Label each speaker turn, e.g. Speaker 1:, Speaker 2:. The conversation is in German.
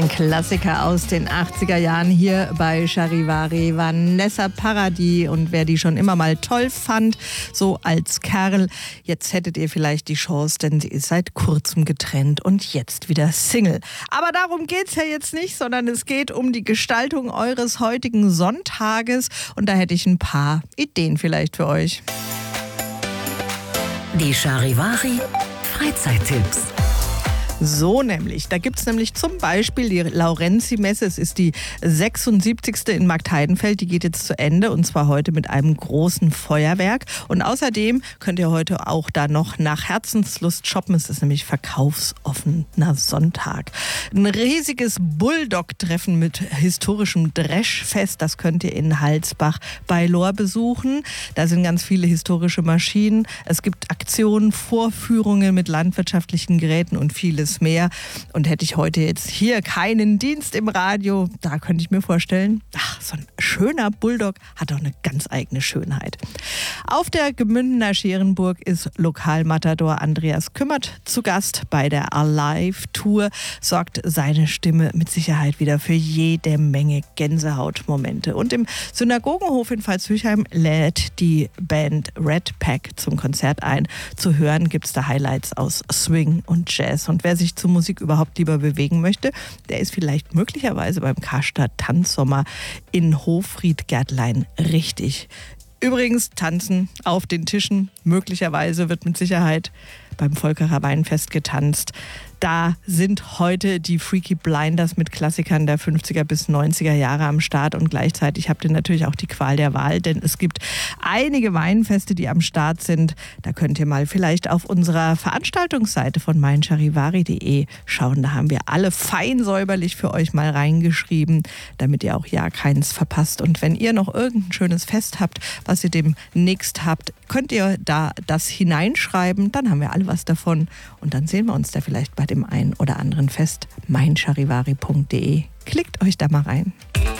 Speaker 1: Ein Klassiker aus den 80er Jahren hier bei Charivari. Vanessa Paradis, und wer die schon immer mal toll fand, so als Kerl, jetzt hättet ihr vielleicht die Chance, denn sie ist seit kurzem getrennt und jetzt wieder Single. Aber darum geht's ja jetzt nicht, sondern es geht um die Gestaltung eures heutigen Sonntages, und da hätte ich ein paar Ideen vielleicht für euch.
Speaker 2: Die Charivari Freizeittipps.
Speaker 1: So nämlich, da gibt es nämlich zum Beispiel die Laurenzi-Messe. Es ist die 76. in Marktheidenfeld, die geht jetzt zu Ende, und zwar heute mit einem großen Feuerwerk. Und außerdem könnt ihr heute auch da noch nach Herzenslust shoppen. Es ist nämlich verkaufsoffener Sonntag. Ein riesiges Bulldog-Treffen mit historischem Dreschfest, das könnt ihr in Halsbach bei Lohr besuchen. Da sind ganz viele historische Maschinen. Es gibt Aktionen, Vorführungen mit landwirtschaftlichen Geräten und vieles mehr. Und hätte ich heute jetzt hier keinen Dienst im Radio, da könnte ich mir vorstellen, so ein schöner Bulldog hat auch eine ganz eigene Schönheit. Auf der Gmündener Scherenburg ist Lokalmatador Andreas Kümmert zu Gast. Bei der Alive-Tour sorgt seine Stimme mit Sicherheit wieder für jede Menge Gänsehautmomente. Und im Synagogenhof in Pfalz-Hülchheim lädt die Band Red Pack zum Konzert ein. Zu hören gibt es da Highlights aus Swing und Jazz. Und wer sich zur Musik überhaupt lieber bewegen möchte, der ist vielleicht möglicherweise beim Karstadt Tanzsommer in Hofried-Gärtlein richtig. Übrigens, tanzen auf den Tischen, möglicherweise wird mit Sicherheit beim Volkerer Weinfest getanzt. Da sind heute die Freaky Blinders mit Klassikern der 50er bis 90er Jahre am Start, und gleichzeitig habt ihr natürlich auch die Qual der Wahl, denn es gibt einige Weinfeste, die am Start sind. Da könnt ihr mal vielleicht auf unserer Veranstaltungsseite von meincharivari.de schauen. Da haben wir alle fein säuberlich für euch mal reingeschrieben, damit ihr auch ja keins verpasst. Und wenn ihr noch irgendein schönes Fest habt, was ihr demnächst habt, könnt ihr da das hineinschreiben. Dann haben wir alle was davon, und dann sehen wir uns da vielleicht bei dem einen oder anderen Fest. meincharivari.de. Klickt euch da mal rein.